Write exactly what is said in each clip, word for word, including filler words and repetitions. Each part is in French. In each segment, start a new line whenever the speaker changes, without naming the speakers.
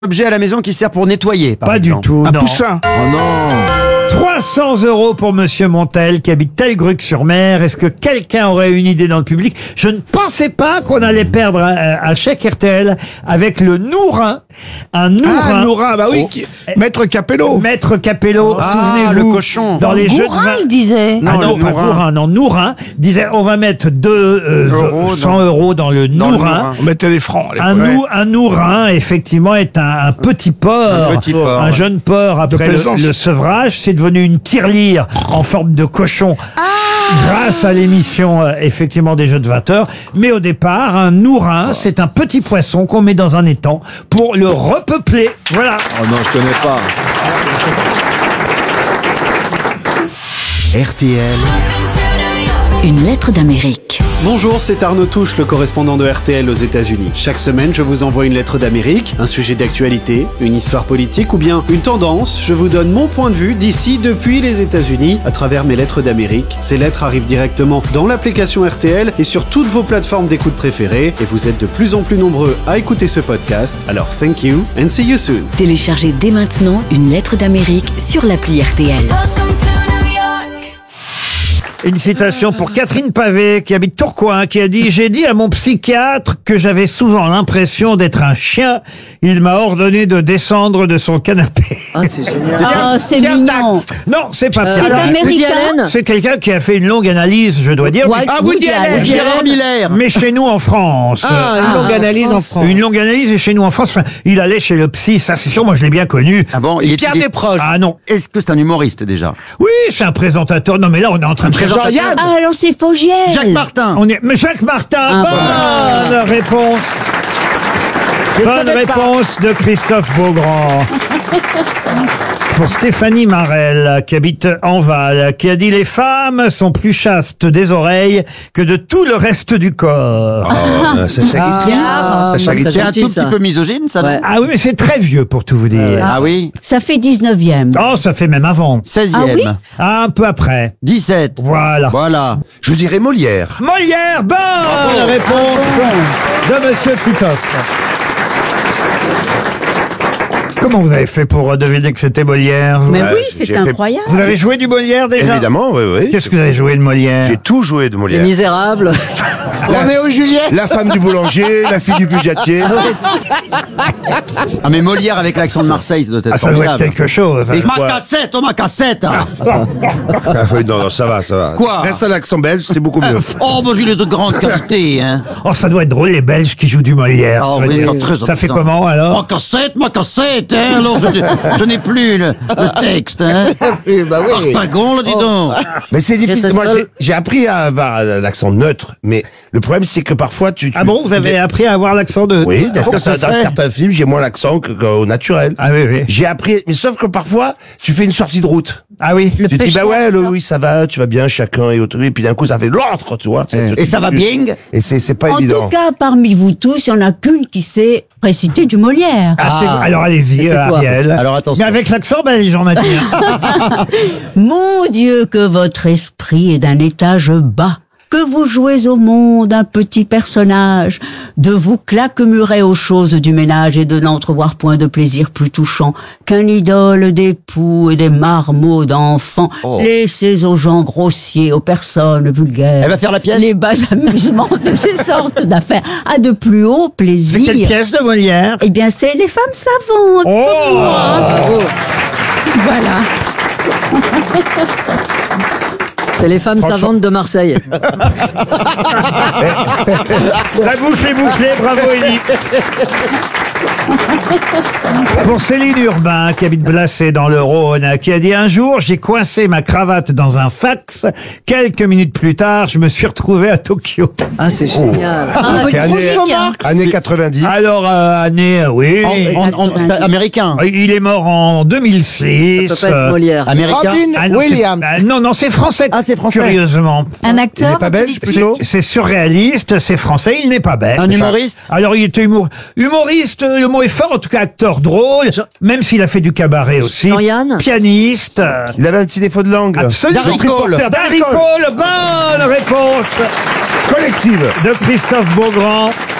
objet à la maison qui sert pour nettoyer, par
Pas
exemple.
du tout,
Un
non.
poussin.
Oh non.
trois cents euros pour Monsieur Montel, qui habite Telgruc-sur-Mer. Est-ce que quelqu'un aurait une idée dans le public? Je ne pensais pas qu'on allait perdre un, un chèque R T L avec le Nourin. Un Nourin.
Ah, Noura, bah oui, qui- Maître Capello.
Maître Capello,
Ah,
souvenez-vous.
le cochon.
Dans les jeux de
Gourin,
vin.
il disait.
Ah
Non,
non,
le
pas
Nourin.
Nourin, non, Nourin disait on va mettre deux, euh,
Euros
cent
dans-
euros dans le
dans le
Nourin.
Nourin.
On mettait les francs. à
Un,
l'époque.
nou, un Nourin, effectivement, est un, un petit porc,
Un petit porc,
un
ouais.
jeune porc après le,
plaisance.
le sevrage. C'est devenu une tirelire en forme de cochon. Grâce à l'émission, euh, effectivement, des jeux de vingt heures. Mais au départ, un Nourin, c'est un petit poisson qu'on met dans un étang pour le repeupler. Voilà.
Oh non, je connais pas.
R T L,
Une lettre d'Amérique.
Bonjour, c'est Arnaud Touche, le correspondant de R T L aux États-Unis. Chaque semaine, je vous envoie une lettre d'Amérique, un sujet d'actualité, une histoire politique ou bien une tendance. Je vous donne mon point de vue d'ici, depuis les États-Unis, à travers mes lettres d'Amérique. Ces lettres arrivent directement dans l'application R T L et sur toutes vos plateformes d'écoute préférées. Et vous êtes de plus en plus nombreux à écouter ce podcast. Alors, thank you and see you soon.
Téléchargez dès maintenant Une lettre d'Amérique sur l'appli R T L.
Une citation pour Catherine Pavé, qui habite Tourcoing, qui a dit « J'ai dit à mon psychiatre que j'avais souvent l'impression d'être un chien. Il m'a ordonné de descendre de son canapé.
Ah, c'est génial. Ah, c'est mignon. »
Non, c'est pas
C'est
Pierre Dac.
américain.
C'est quelqu'un qui a fait une longue analyse, je dois dire.
Ouais,
mais-
Ah, Woody Allen.
Gérard Miller.
Mais chez nous en France.
Ah,
Euh,
une longue analyse en France.
Une longue analyse et chez nous en France. Enfin, il allait chez le psy, ça c'est sûr, moi je l'ai bien connu.
Ah bon, il est,
Pierre
il est-
Desproges.
Ah non.
Est-ce que c'est un humoriste déjà?
Oui, c'est un présentateur. Non mais là on est en train de chercher.
présentateur.
Ah, alors c'est Fogiel.
Jacques Martin.
On est... Mais Jacques Martin,
Ah,
bonne réponse. Bonne réponse de Christophe Beaugrand. Pour Stéphanie Marel, qui habite Enval, qui a dit « Les femmes sont plus chastes des oreilles que de tout le reste du corps.
Oh, Sacha Guitry.
Ah,
Sacha Guitry.
C'est un tout petit peu misogyne, ça, non?
Ah oui, mais c'est très vieux pour tout vous dire.
Ah oui.
Ça fait dix-neuvième.
Oh, ça fait même avant.
seizième.
Ah oui
Ah, un peu après.
dix-sept.
Voilà.
Voilà.
Je dirais Molière.
Molière, bonne réponse de Monsieur Titoff. Comment vous avez fait pour euh, deviner que c'était Molière vous,
Mais
Bah,
oui, c'est
j'ai fait-
incroyable.
vous avez joué du Molière déjà?
Évidemment, oui, oui.
Qu'est-ce que vous avez joué de Molière?
J'ai tout joué de Molière.
Misérables.
Roméo et Juliette. La femme du boulanger, la fille du budgetier.
Ah, mais Molière avec l'accent de Marseille, ça doit être
Ah, ça doit être
formidable.
quelque chose. hein.
Ma cassette, oh ma cassette.
Ah, oui, non, non, ça va, ça va.
Quoi
Reste à l'accent belge, c'est beaucoup mieux.
Oh, moi j'ai de grande qualité, hein.
Oh, ça doit être drôle, les Belges qui jouent du Molière.
Oh,
je veux
oui,
dire.
c'est très
ça fait
important.
comment,
Ma
alors?
cassette, ma cassette, hein. Alors je, je n'ai plus le, le texte, hein.
Bah oui.
Arpagon, là, dis donc.
Mais c'est difficile.
ça
Moi,
seul.
j'ai- j'ai appris à avoir l'accent neutre, mais le problème, c'est que parfois, tu... tu-
Ah bon, vous avez appris à avoir l'accent de...
Oui,
Ah
parce
bon,
que
ça
ça, dans
serait-
certains films, j'ai moins l'accent que- qu'au naturel.
Ah oui, oui.
J'ai appris, mais sauf que parfois, tu fais une sortie de route.
Ah oui.
Tu te dis, bah ouais, le, oui, ça va, tu vas bien, chacun et autre. Et puis d'un coup, ça fait l'autre, tu vois.
Et ça va bien?
Et c'est c'est pas
En
évident.
tout cas, parmi vous tous, il n'y en a qu'une qui sait réciter du Molière.
Ah, c'est- alors allez-y,
c'est
euh,
toi.
Ariel.
Alors, attention.
Mais avec l'accent belge, on a dit. hein.
Mon Dieu, que votre esprit est d'un étage bas, que vous jouez au monde un petit personnage, de vous claquemurer aux choses du ménage et de n'entrevoir point de plaisir plus touchant qu'un idole d'époux et des marmots d'enfants.
Oh.
Laissez aux gens grossiers, aux personnes vulgaires.
Elle va faire la pièce?
Les bas amusements de ces sortes d'affaires à de plus hauts
C'est
plaisirs.
quelle pièce de Molière?
Eh bien, c'est les femmes savantes.
Oh
Voilà.
C'est les femmes savantes de Marseille.
La boucle est bouclée, bravo Élie. Pour Céline Urbain, qui habite Blacé dans le Rhône, qui a dit un jour, j'ai coincé ma cravate dans un fax. Quelques minutes plus tard, je me suis retrouvé à Tokyo.
Ah, c'est génial.
C'est années, années quatre-vingt-dix.
Alors, euh, année, euh, oui.
En, en- en- c'est américain.
Il est mort en deux mille six.
Ça peut pas être Molière.
Américain.
Ah non, c'est- ah, non, non, c'est français.
Ah, c'est français.
Curieusement.
Un
Il
acteur
n'est pas belge,
C'est-
plutôt?
C'est surréaliste, c'est français, il n'est pas belge.
Un humoriste.
Alors, il était humour- humoriste, le mot est fort, en tout cas acteur drôle, même s'il a fait du cabaret aussi.
Jean-Yann.
Pianiste. euh,
Il avait un petit défaut de langue.
Absolument.
Darry Cole.
Darry Cole, bonne réponse
Collective.
de Christophe Beaugrand.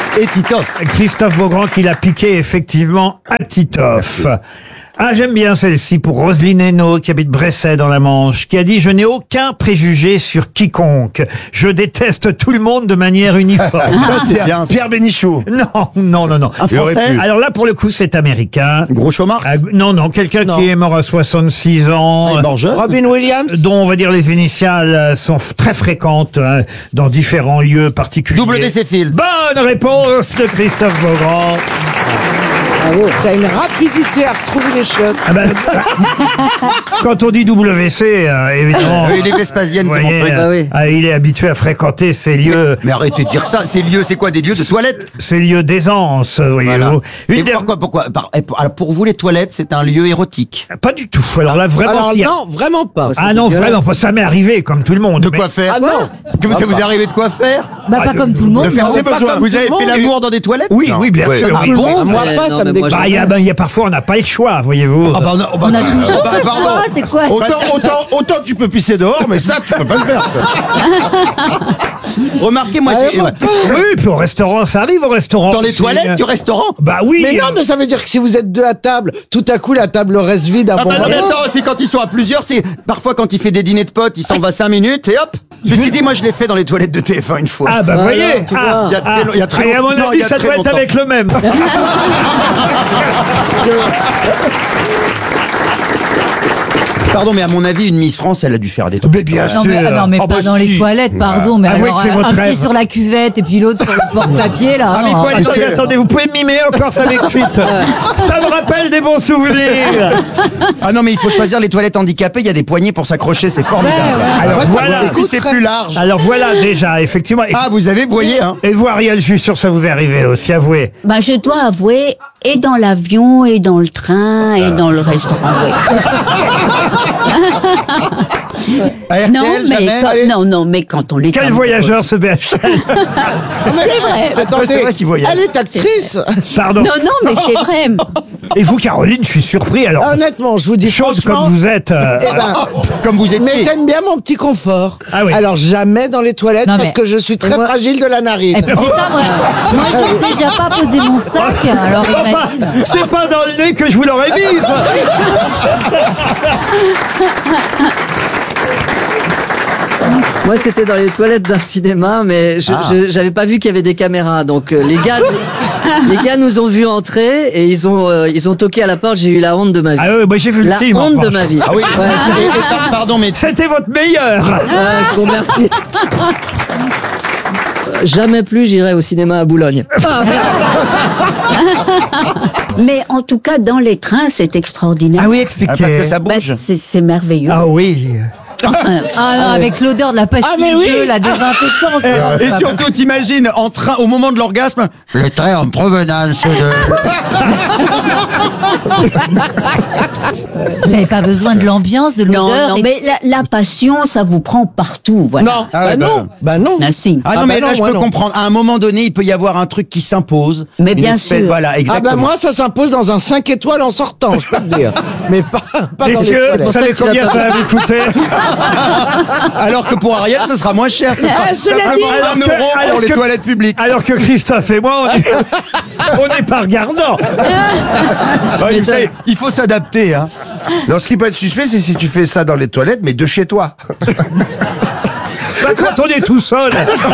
Et Titoff.
Christophe Beaugrand qui l'a piqué effectivement à Titoff. Ah, j'aime bien celle-ci pour Roselyne Hainaut, qui habite Bresset dans la Manche, qui a dit « Je n'ai aucun préjugé sur quiconque. Je déteste tout le monde de manière uniforme. »
Ça, c'est bien. Pierre Bénichou.
Non, non, non, non.
Un Français.
Alors là, pour le coup, c'est américain.
Groucho Marx.
Ah, non, non, quelqu'un qui est mort à soixante-six ans.
Il est mort jeune.
Robin Williams.
Dont on va dire les initiales euh, sont f- très fréquentes hein, dans différents lieux particuliers.
W C Fields.
Bonne réponse de Christophe Beaugrand.
Bravo. T'as une rapidité à retrouver les chiottes.
Ah ben, quand on dit W C, euh, évidemment.
Oui, les Vespasiennes,
vous
c'est mon
voyez,
truc.
euh,
Ah oui.
ah, il est habitué à fréquenter ces lieux,
Mais arrêtez de dire ça. Ces lieux, c'est quoi? Des lieux de toilettes?
ces lieux d'aisance, voyez-vous.
Voilà.
Une
Et
der-
pourquoi, pourquoi par- et pour, alors, pour vous, les toilettes, c'est un lieu érotique.
Pas du tout. Alors là, vraiment.
Alors
s'il y a-
non, vraiment pas.
Ah non, vraiment, pas. Ça m'est arrivé comme tout le monde.
De
mais-
quoi faire?
Ah non.
Que vous- ça vous est arrivé de quoi faire?
Bah, pas comme tout le monde.
De faire
non.
ses
pas
besoins.
comme
Vous
tout
avez
le
fait
monde.
l'amour dans des toilettes?
Oui,
Non.
oui, bien
Ouais.
sûr.
Ah
oui.
bon?
Ah, moi
Mais
pas,
non,
ça me
mais moi,
dégoûte.
Bah, il y a, bah, il y a parfois, on n'a pas le choix, voyez-vous.
Ah bah, on a, oh bah,
On a
bah,
toujours
bah,
pas le
pardon.
choix, c'est quoi ça
Autant, autant, autant tu peux pisser dehors, mais ça, tu peux pas le faire.
Remarquez, moi, j'ai- ouais.
Oui, puis au restaurant, ça arrive au restaurant.
dans les
aussi.
toilettes du restaurant.
Bah oui.
Mais non, mais ça veut dire que si vous êtes deux à table, tout à coup la table reste vide à
Ah
bon
bah non, mais
moment.
attends, c'est quand ils sont à plusieurs, c'est parfois quand il fait des dîners de potes, il s'en va cinq minutes et hop. Ceci dit, moi je l'ai fait dans les toilettes de T F un une fois.
Ah bah
Voilà,
voyez.
tu
Ah,
vois.
Il y a très
ah.
long- il y a très
Et à mon
longtemps. Non, il
avis,
y a
ça
très
doit être
longtemps.
avec le même.
Pardon, mais à mon avis, une Miss France, elle a dû faire des trucs.
Mais bien
Non mais, ah non, mais
Ah
pas
bah
dans
si.
les toilettes, pardon, mais
Avouez
alors
que c'est
un,
votre
un pied
rêve.
sur la cuvette et puis l'autre sur le porte-papier là.
Ah, mais
non,
quoi, les
Attendez, attendez, vous pouvez mimer encore ça m'excite. Ça me rappelle des bons souvenirs.
Ah non, mais il faut choisir les toilettes handicapées, il y a des poignées pour s'accrocher, c'est formidable.
Alors voilà.
Et puis c'est plus large.
Alors voilà déjà, effectivement. Et,
Ah, vous avez, vous voyez, hein.
et vous, Ariel, je suis sûr que ça vous est arrivé aussi, avouez.
Ben, je dois avouer, et dans l'avion, et dans le train, et dans le restaurant. oui.
À R T L,
Non, mais
jamais.
quand, non, non, mais quand on est
Quel
amoureux-
voyageur ce B H L.
C'est vrai.
Ouais, c'est vrai qu'il voyage.
Elle est actrice.
Pardon.
Non, non, mais c'est vrai.
Et vous, Caroline, je suis surpris. Alors,
Honnêtement, je vous dis
chose
franchement.
comme vous êtes. euh,
Eh ben,
Comme vous
mais
étiez.
j'aime bien mon petit confort.
Ah oui.
Alors jamais dans les toilettes
Non,
parce
mais-
que je suis très
moi-
fragile de la narine.
Et puis c'est ça, moi, moi je n'ai déjà pas posé mon sac, alors
Enfin,
imagine.
c'est pas dans le nez que je vous l'aurais mise.
Moi, c'était dans les toilettes d'un cinéma, mais je
Ah.
je- j'avais pas vu qu'il y avait des caméras. Donc euh, les gars, les gars nous ont vus entrer et ils ont euh, ils ont toqué à la porte. J'ai eu la honte de ma vie.
Ah oui, moi j'ai vu le
La
film. en
honte de
revanche.
ma vie.
Ah oui.
Ouais.
Et- et par- pardon, mais
C'était votre meilleur.
Ouais, je vous remercie. Jamais plus j'irai au cinéma à Boulogne. Ah, merde.
Mais en tout cas, dans les trains, c'est extraordinaire.
Ah oui, expliquez.
Ah, parce que ça
Ben,
bouge.
c'est c'est merveilleux.
Ah oui.
Enfin,
Ah non, avec l'odeur de la pastille
Ah, mais oui.
bleue, la désinfectante.
Et, et surtout, t'imagines, en train, au moment de l'orgasme, le train en provenance de...
Vous n'avez pas besoin de l'ambiance, de
non,
l'odeur.
non,
et-
mais la, la passion, ça vous prend partout. Voilà.
Non,
Ah ouais,
bah
bah,
non, bah non.
Ah, si.
Ah non,
Ah
mais
bah
là,
non,
je
moi,
peux
non.
comprendre. À un moment donné, il peut y avoir un truc qui s'impose.
Mais
Une
bien
espèce-
sûr.
Voilà,
Ah
exactement.
bah moi ça s'impose dans un cinq étoiles en sortant, je peux te dire. Mais pas, pas dans les
Messieurs,
toilettes.
vous savez
que tu
combien
l'as
ça
pas
va vous coûter?
Alors que pour Ariel, ce sera moins cher. Ce sera
Ah, cela
simplement
dit-
un
Alors que-
euro
alors
pour les
que-
toilettes publiques.
Alors que Christophe et moi, on est- on n'est pas regardants.
Ah, il, faut, il faut s'adapter. Hein.
Alors, ce qui peut être suspect, c'est si tu fais ça dans les toilettes, mais de chez toi.
Bah, quand on est tout seul.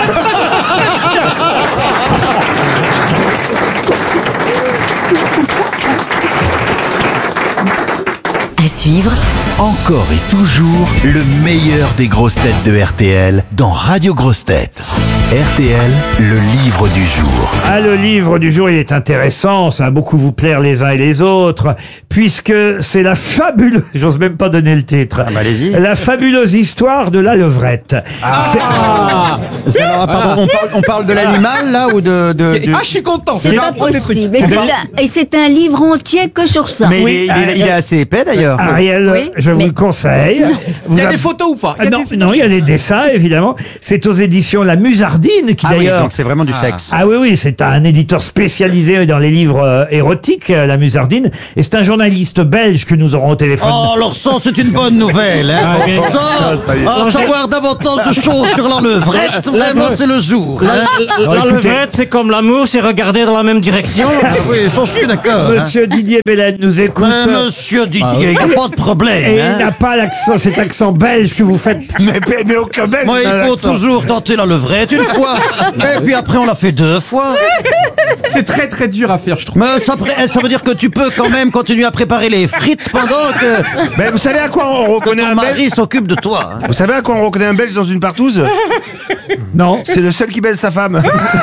À suivre,
Encore et toujours le meilleur des grosses têtes de R T L dans Radio Grosses Têtes. R T L, le livre du jour.
Ah, le livre du jour, il est intéressant, ça va beaucoup vous plaire les uns et les autres, puisque c'est la fabuleuse, j'ose même pas donner le titre,
bah, allez-y.
la fabuleuse histoire de la levrette. C'est-
C'est- alors, pardon, on, parle, on parle de l'animal, là, ou de... de, de-
Ah, je suis content.
C'est pas possible. Et c'est un, et c'est un livre entier que sur ça.
Mais
Oui,
il, est, il est- il est assez épais, d'ailleurs.
Ariel,
Oui.
je je vous
Mais-
le conseille. Vous
Il y a
avez-
des photos ou pas?
Ah, non, non, il y a des dessins, évidemment. C'est aux éditions La Musardine, qui
Ah oui,
d'ailleurs...
donc c'est vraiment du sexe.
Ah oui, oui, c'est un éditeur spécialisé dans les livres euh, érotiques, euh, La Musardine. Et c'est un journaliste belge que nous aurons au téléphone.
Oh, alors ça, c'est une bonne nouvelle. Hein. Ça, en savoir davantage de choses sur l'enlevrette, vraiment, c'est le jour. Hein.
Non, écoutez,
c'est comme l'amour, c'est regarder dans la même direction.
Ah oui, ça, je suis d'accord. hein.
Monsieur Didier Belen nous écoute.
Mais monsieur Didier, il n'y a pas de problème.
Et
hein.
il n'a pas l'accent, cet accent belge que vous faites.
Mais, mais, mais aucun belge
Moi,
n'a
il faut
l'accent.
toujours tenter la levrette une fois. Et puis après, on l'a fait deux fois.
C'est très très dur à faire, je trouve.
Mais ça, pré- ça veut dire que tu peux quand même continuer à préparer les frites pendant que
Mais vous savez à quoi on reconnaît
ton
un belge?
mari s'occupe de toi. hein.
Vous savez à quoi on reconnaît un belge dans une partouze?
Non.
C'est le seul qui baise sa femme.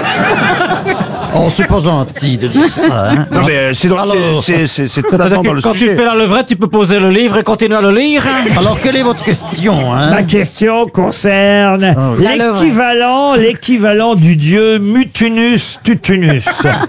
Oh, c'est pas gentil de dire ça. Hein.
Non mais euh, c'est dans-
Alors-
c'est- c'est c'est totalement dans le
Quand tu
sujet.
fais la levrette, tu peux poser le livre et continuer à le lire.
Alors, quelle est votre question hein
Ma question concerne l'équivalent, l'équivalent du dieu Mutunus Tutunus.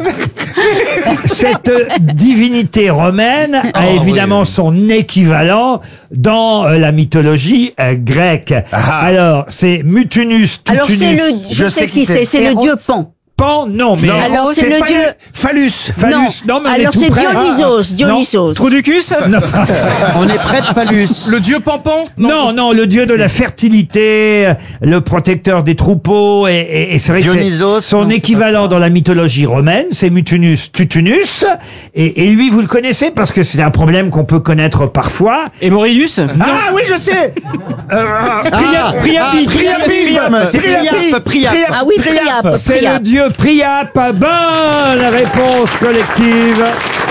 Cette divinité romaine a
Oh,
évidemment
oui.
son équivalent dans euh, la mythologie euh, grecque. Alors, c'est Mutunus
Alors c'est
Tutunus.
le, je,
Je
sais
sais
qui
qui
c'est,
c'est.
c'est le dieu Pan.
Pan, non, mais...
Non,
Alors, c'est le
Phallus-
dieu-
Phallus.
Phallus, non, mais on est
Alors
tout
c'est
près.
Dionysos, Dionysos.
Trou du cul, ça?
Non.
On est près de Phallus.
Le dieu Pampan?
Non, non, le dieu de la fertilité, le protecteur des troupeaux, et, et- et c'est vrai que
Dionysos,
c'est son
non, c'est
équivalent dans la mythologie romaine, c'est Mutunus Tutunus, et, et lui, vous le connaissez parce que c'est un problème qu'on peut connaître parfois.
Et Morius?
Ah oui, je sais. Euh,
Priap, Priapi,
Priapisme, c'est Priap, Priap.
Ah oui, Priap,
C'est le
Priap.
dieu Priap. Bonne réponse collective.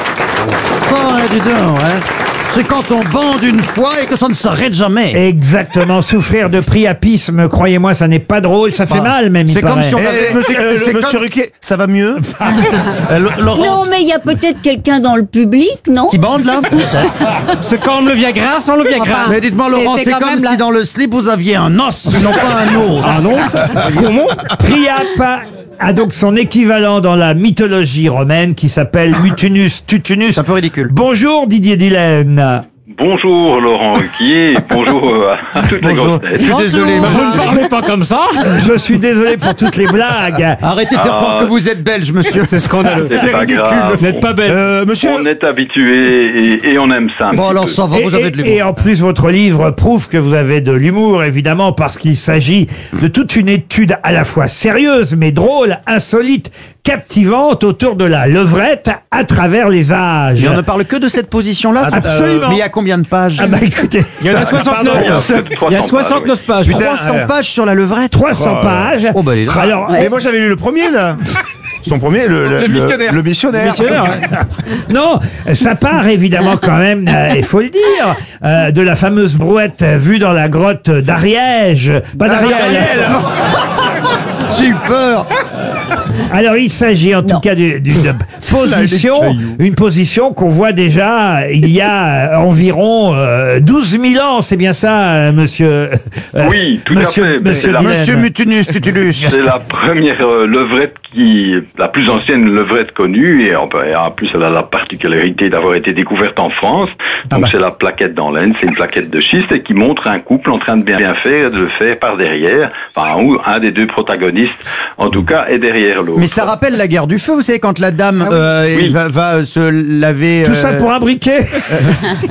Ça, hein, dis donc, hein. C'est quand on bande une fois et que ça ne s'arrête jamais.
Exactement, souffrir de priapisme, croyez-moi, ça n'est pas drôle, ça fait
Bah,
mal même. il
c'est comme
paraît.
si on
eh,
avait-
monsieur, euh,
c'est
le- monsieur
comme-
Ruquier, ça va mieux?
Euh, Lo-
Non,
Laurence,
mais il y a peut-être quelqu'un dans le public, non?
qui bande là
C'est comme le Viagra sans le Viagra.
Mais dites-moi Laurent,
c'est
c'est
quand
comme
même
si
la-
dans le slip vous aviez un os, non pas un os.
Ah non, ça-
Comment?
Priap a donc son équivalent dans la mythologie romaine qui s'appelle Mutunus Tutunus.
C'est un peu ridicule.
Bonjour Didier Dillène.
Bonjour Laurent Ruquier, bonjour euh, à toutes les grosses têtes.
Je suis désolé.
Je
monsieur.
ne parlais pas comme ça.
Je suis désolé pour toutes les blagues.
Arrêtez de faire
Ah.
croire que vous êtes belge, monsieur.
C'est scandaleux.
C'est pas grave.
Vous n'êtes pas belle.
Euh, monsieur,
On est habitué et, et on aime ça.
Bon alors ça va,
Et,
vous avez de
et- et
l'humour.
en plus, votre livre prouve que vous avez de l'humour, évidemment, parce qu'il s'agit de toute une étude à la fois sérieuse, mais drôle, insolite, captivante autour de la levrette à travers les âges.
Et on ne parle que de cette position-là.
Absolument.
Mais il y a combien de pages
Ah bah écoutez,
Il y en a soixante-neuf.
Il y a plus de
Il y a
trois cents pages,
soixante-neuf pages.
Putain,
trois cents
euh,
pages sur la levrette.
trois cents pages.
Oh, bah, les draps.
Alors,
mais moi j'avais lu le premier là. Son premier, le, le,
Le missionnaire.
Le, missionnaire.
Missionnaire, ouais.
non, ça part évidemment quand même, euh, il faut le dire, euh, de la fameuse brouette vue dans la grotte d'Ariège. Pas d'Ariel.
J'ai eu peur.
Alors il s'agit en tout cas du- d'une position, une position qu'on voit déjà il y a euh, environ euh, douze mille ans, c'est bien ça, euh, monsieur euh,
Oui, tout à
monsieur,
fait. Mais
Monsieur
c'est la-
Dillène.
Monsieur Mutunus Tutulus.
C'est la première euh, levrette qui, la plus ancienne levrette connue, et en, et en plus elle a la particularité d'avoir été découverte en France. Donc c'est la plaquette dans l'aine, c'est une plaquette de schiste et qui montre un couple en train de bien, bien faire, de le faire par derrière, enfin ou un des deux protagonistes, en tout cas, est derrière l'autre.
Mais ça rappelle la guerre du feu, vous savez, quand la dame euh,
Oui.
va, va se laver.
Tout
euh,
ça pour un briquet.